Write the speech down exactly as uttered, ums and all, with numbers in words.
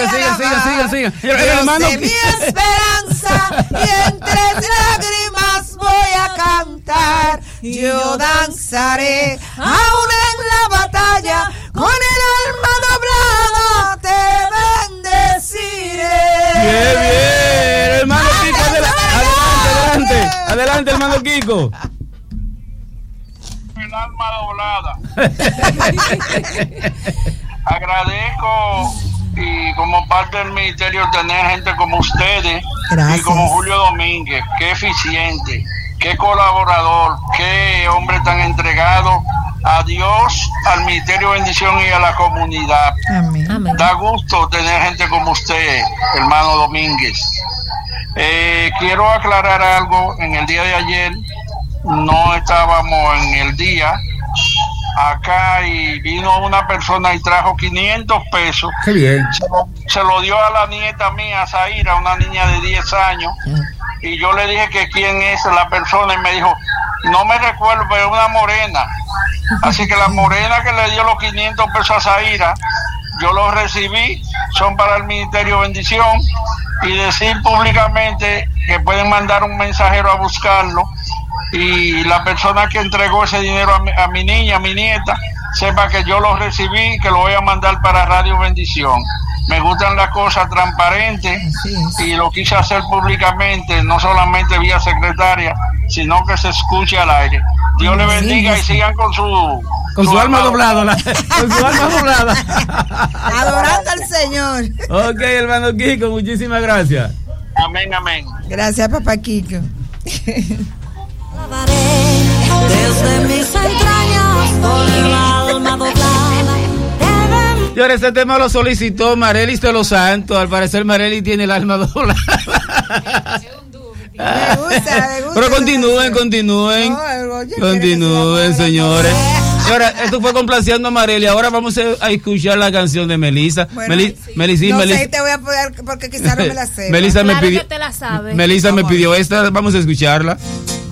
siga, siga, siga, siga, siga. Yo hermano... sé mi esperanza y entre lágrimas voy a cantar. Yo danzaré aún en la batalla, con el alma doblada te bendeciré. Bien, bien, hermano Kiko, adelante, adelante, adelante, adelante, hermano Kiko. El alma doblada. Agradezco y como parte del ministerio tener gente como ustedes. Gracias. Y como Julio Domínguez, qué eficiente, qué colaborador, qué hombre tan entregado a Dios, al ministerio Bendición y a la comunidad. Amén. Amén. Da gusto tener gente como usted, hermano Domínguez. Eh, quiero aclarar algo. En el día de ayer no estábamos en el día acá y vino una persona y trajo quinientos pesos. Qué bien. Se lo, se lo dio a la nieta mía, Zaira, una niña de diez años. Y yo le dije que quién es la persona y me dijo, no me recuerdo, pero es una morena. Así que la morena que le dio los quinientos pesos a Zaira, yo los recibí, son para el Ministerio Bendición, y decir públicamente que pueden mandar un mensajero a buscarlo, y la persona que entregó ese dinero a mi, a mi niña, a mi nieta, sepa que yo lo recibí, que lo voy a mandar para Radio Bendición. Me gustan las cosas transparentes y lo quise hacer públicamente, no solamente vía secretaria, sino que se escuche al aire. Dios le bendiga y sigan con su... Con su, su alma doblada, la, con su alma doblada. Adorando al Señor. Ok, hermano Kiko, muchísimas gracias. Amén, amén. Gracias, papá Kiko. Desde mis entrañas con el alma doblada. Señores, este tema lo solicitó Marelis de los Santos. Al parecer Marelis tiene el alma doblada. Me gusta, me gusta. Pero continúen, continúen. No, continúen, señores. Y ahora, esto fue complaciendo a Marely. Ahora vamos a escuchar la canción de Melissa. Bueno, Meli, sí. Melissa, no Melissa. sé, te voy a poder porque quizás no me la sé. Melissa claro me pidió. que te la sabes. Melissa me pidió esta, vamos a escucharla.